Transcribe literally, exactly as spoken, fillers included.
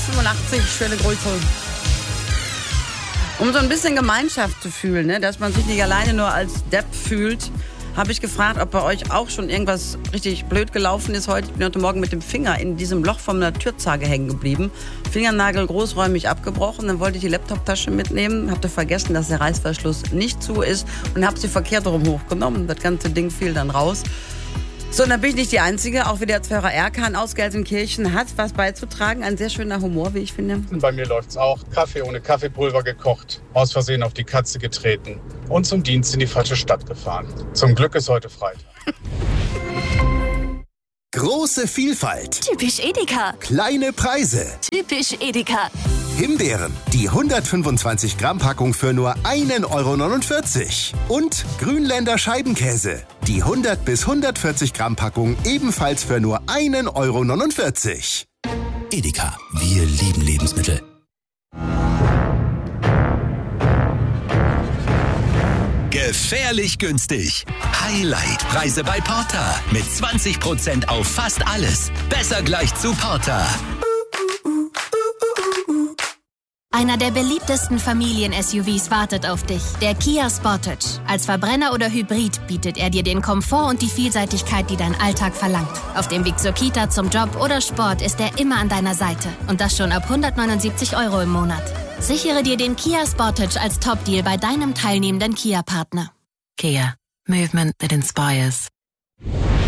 fünfundachtzig, schöne Grüße. Um so ein bisschen Gemeinschaft zu fühlen, ne, dass man sich nicht alleine nur als Depp fühlt, habe ich gefragt, ob bei euch auch schon irgendwas richtig blöd gelaufen ist heute. Ich bin heute Morgen mit dem Finger in diesem Loch von einer Türzage hängen geblieben. Fingernagel großräumig abgebrochen. Dann wollte ich die Laptoptasche mitnehmen, hatte vergessen, dass der Reißverschluss nicht zu ist und habe sie verkehrt rum hochgenommen. Das ganze Ding fiel dann raus. So, und dann bin ich nicht die Einzige. Auch wieder Hörer Erkan aus Gelsenkirchen hat was beizutragen. Ein sehr schöner Humor, wie ich finde. Bei mir läuft's auch. Kaffee ohne Kaffeepulver gekocht. Aus Versehen auf die Katze getreten. Und zum Dienst in die falsche Stadt gefahren. Zum Glück ist heute Freitag. Große Vielfalt. Typisch Edeka. Kleine Preise. Typisch Edeka. Himbeeren, die hundertfünfundzwanzig Gramm Packung für nur einen Euro neunundvierzig. Und Grünländer Scheibenkäse, die hundert bis hundertvierzig Gramm Packung ebenfalls für nur einen Euro neunundvierzig. Edeka, wir lieben Lebensmittel. Gefährlich günstig. Highlight-Preise bei Porter. Mit zwanzig Prozent auf fast alles. Besser gleich zu Porter. Einer der beliebtesten Familien-S U Vs wartet auf dich. Der Kia Sportage. Als Verbrenner oder Hybrid bietet er dir den Komfort und die Vielseitigkeit, die dein Alltag verlangt. Auf dem Weg zur Kita, zum Job oder Sport ist er immer an deiner Seite. Und das schon ab hundertneunundsiebzig Euro im Monat. Sichere dir den Kia Sportage als Top-Deal bei deinem teilnehmenden Kia-Partner. Kia. Movement that inspires.